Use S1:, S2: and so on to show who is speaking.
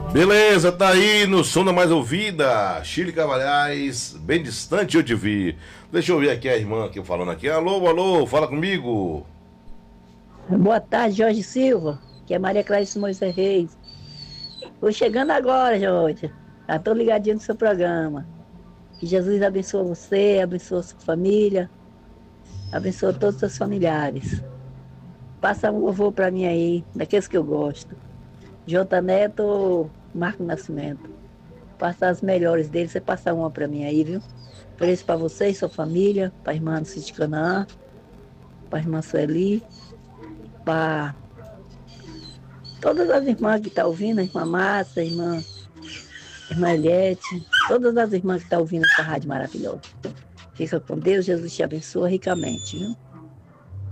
S1: Beleza, tá aí no som da mais ouvida. Chile Cavalhais, bem distante eu te vi. Deixa eu ver aqui a irmã aqui falando aqui. Alô, alô, fala comigo.
S2: Boa tarde, Jorge Silva, que é Maria Clarice Moisés Reis. Vou chegando agora, Jorge. Já tô ligadinho no seu programa. Que Jesus abençoe você, abençoe a sua família, abençoe todos os seus familiares. Passa um louvor para mim aí, daqueles que eu gosto. J Neto, Marco Nascimento. Passa as melhores dele, você passa uma para mim aí, viu? Ofereço para você e sua família, para a irmã Cid Canaã, para a irmã Sueli, para todas as irmãs que estão ouvindo, a irmã Márcia, a irmã Eliette, todas as irmãs que estão ouvindo essa rádio maravilhosa. Fica com Deus, Jesus te abençoe ricamente, viu?